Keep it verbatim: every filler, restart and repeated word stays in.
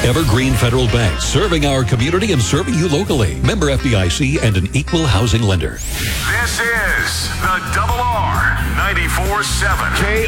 Evergreen Federal Bank, serving our community and serving you locally. Member F D I C and an equal housing lender. This is the Double R ninety-four seven K